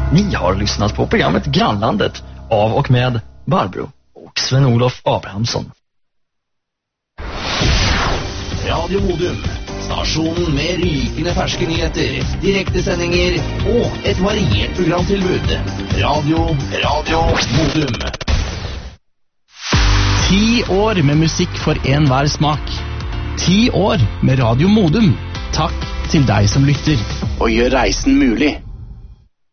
Ni har lyssnat på programmet Grannlandet av och med Barbro och Sven-Olof Abrahamsson. Radio Modum, stasjonen med rykende ferske nyheter, direktesendinger og et variert programtilbud. Radio Modum. 10 år med musikk for enhver smak. 10 år med Radio Modum. Takk til deg som lytter. Og gjør reisen mulig.